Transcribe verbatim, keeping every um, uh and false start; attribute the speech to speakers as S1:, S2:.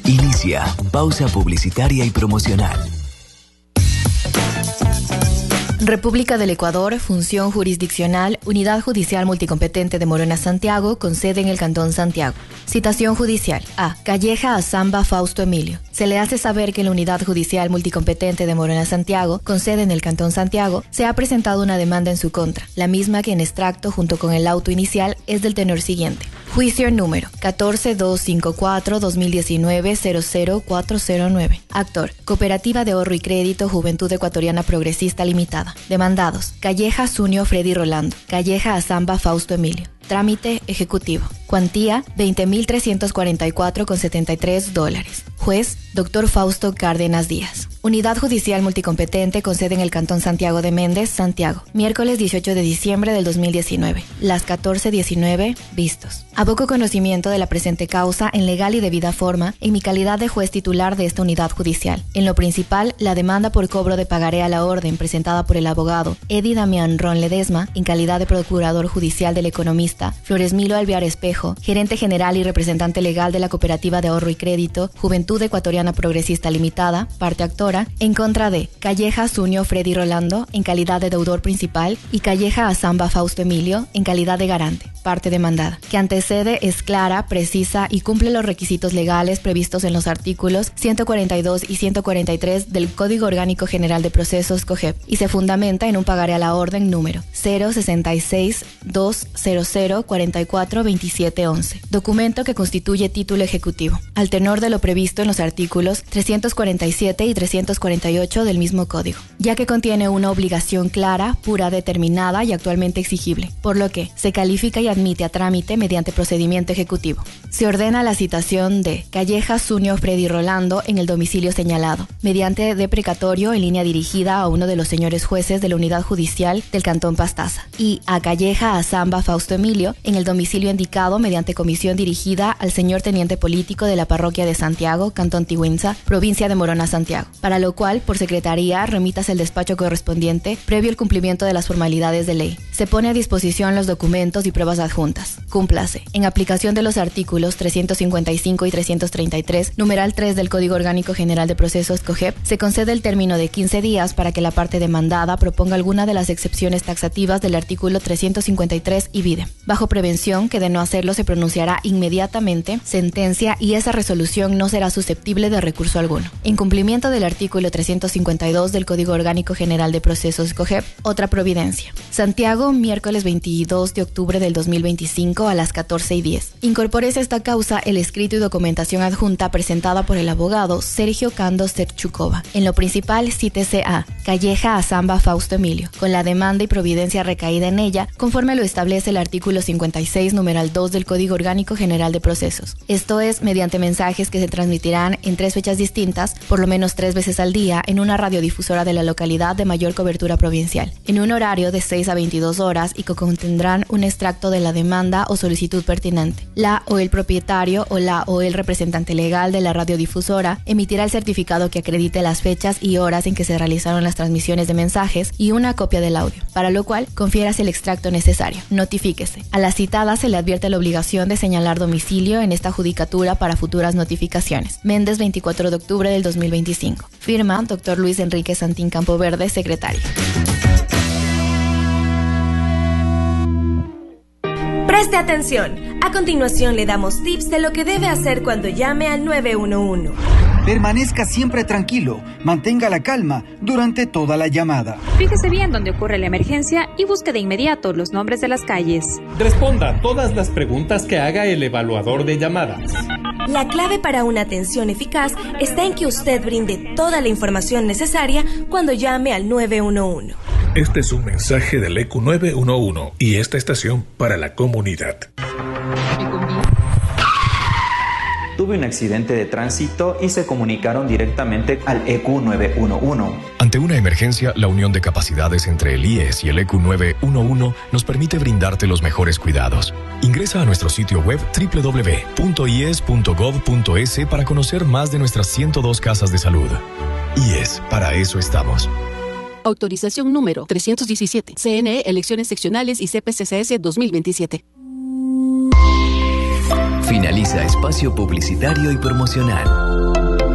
S1: Inicia pausa publicitaria y promocional.
S2: República del Ecuador, función jurisdiccional, Unidad Judicial Multicompetente de Morona, Santiago, con sede en el Cantón Santiago. Citación judicial. A. Calleja a Zamba Fausto Emilio. Se le hace saber que en la Unidad Judicial Multicompetente de Morona, Santiago, con sede en el Cantón Santiago, se ha presentado una demanda en su contra. La misma que en extracto, junto con el auto inicial, es del tenor siguiente. Juicio número catorce dos cinco cuatro dos mil diecinueve cero cero cuatro cero nueve. Actor: Cooperativa de Ahorro y Crédito Juventud Ecuatoriana Progresista Limitada. Demandados: Calleja Zunio Freddy Rolando, Calleja a Zamba Fausto Emilio. Trámite ejecutivo. Cuantía veinte mil trescientos cuarenta y cuatro con setenta y tres dólares. Juez: Doctor Fausto Cárdenas Díaz. Unidad Judicial Multicompetente con sede en el Cantón Santiago de Méndez, Santiago. Miércoles dieciocho de diciembre del dos mil diecinueve. Las catorce diecinueve. Vistos. Aboco conocimiento de la presente causa en legal y debida forma en mi calidad de juez titular de esta unidad judicial. En lo principal, la demanda por cobro de pagaré a la orden presentada por el abogado Edi Damián Ron Ledesma en calidad de procurador judicial del economista Flores Milo Alvear Espejo, gerente general y representante legal de la Cooperativa de Ahorro y Crédito Juventud Ecuatoriana Progresista Limitada, parte actora, en contra de Calleja Zunio Freddy Rolando en calidad de deudor principal y Calleja a Zamba Fausto Emilio en calidad de garante, parte demandada, que antecede, es clara, precisa y cumple los requisitos legales previstos en los artículos ciento cuarenta y dos y ciento cuarenta y tres del Código Orgánico General de Procesos COGEP y se fundamenta en un pagaré a la orden número cero sesenta y seis dos cero cero cuarenta y cuatro veintisiete once, documento que constituye título ejecutivo, al tenor de lo previsto en los artículos trescientos cuarenta y siete y trescientos cuarenta y ocho del mismo código, ya que contiene una obligación clara, pura, determinada y actualmente exigible, por lo que se califica y admite a trámite mediante procedimiento ejecutivo. Se ordena la citación de Calleja Zunio Freddy Rolando en el domicilio señalado, mediante deprecatorio en línea dirigida a uno de los señores jueces de la Unidad Judicial del Cantón Pastaza, y a Calleja a Zamba Fausto Emilio en el domicilio indicado mediante comisión dirigida al señor teniente político de la Parroquia de Santiago, Cantón Tigüinza, provincia de Morona, Santiago, para lo cual, por secretaría, remitas el despacho correspondiente previo el cumplimiento de las formalidades de ley. Se pone a disposición los documentos y pruebas adjuntas. Cúmplase. En aplicación de los artículos trescientos cincuenta y cinco y trescientos treinta y tres, numeral tres del Código Orgánico General de Procesos COGEP, se concede el término de quince días para que la parte demandada proponga alguna de las excepciones taxativas del artículo trescientos cincuenta y tres y vide. Bajo prevención que de no hacerlo se pronunciará inmediatamente sentencia y esa resolución no será susceptible de recurso alguno. En cumplimiento del artículo trescientos cincuenta y dos del Código Orgánico General de Procesos COGEP, otra providencia. Santiago, miércoles veintidós de octubre del dos mil veinticinco a las catorce y diez. Incorpórese a esta causa el escrito y documentación adjunta presentada por el abogado Sergio Cando Serchukova. En lo principal, cítese a Calleja a Zamba Fausto Emilio, con la demanda y providencia recaída en ella, conforme lo establece el artículo cincuenta y seis, numeral dos del Código Orgánico General de Procesos. Esto es, mediante mensajes que se transmitirán en tres fechas distintas, por lo menos tres veces al día, en una radiodifusora de la localidad de mayor cobertura provincial, en un horario de seis a veintidós horas y que contendrán un extracto de la demanda o solicitud pertinente. La o el propietario o la o el representante legal de la radiodifusora emitirá el certificado que acredite las fechas y horas en que se realizaron las transmisiones de mensajes y una copia del audio, para lo cual confiérase el extracto necesario. Notifíquese. A la citada se le advierte la obligación de señalar domicilio en esta judicatura para futuras notificaciones. Méndez, veinticuatro de octubre del dos mil veinticinco. Firma doctor Luis Enrique Santín Campoverde, secretario.
S3: Preste atención. A continuación le damos tips de lo que debe hacer cuando llame al nueve uno uno.
S4: Permanezca siempre tranquilo, mantenga la calma durante toda la llamada.
S5: Fíjese bien dónde ocurre la emergencia y busque de inmediato los nombres de las calles.
S6: Responda todas las preguntas que haga el evaluador de llamadas.
S3: La clave para una atención eficaz está en que usted brinde toda la información necesaria cuando llame al nueve uno uno.
S7: Este es un mensaje del E Q nueve uno uno y esta estación para la comunidad.
S8: Tuve un accidente de tránsito y se comunicaron directamente al E Q nueve uno uno.
S9: Ante una emergencia, la unión de capacidades entre el I E S y el E Q nueve uno uno nos permite brindarte los mejores cuidados. Ingresa a nuestro sitio web doble u doble u doble u punto i e s punto gov punto es para conocer más de nuestras ciento dos casas de salud. I E S, para eso estamos.
S10: Autorización número trescientos diecisiete. C N E, Elecciones Seccionales y C P C C S dos mil veintisiete.
S1: Finaliza. Finaliza espacio publicitario y promocional.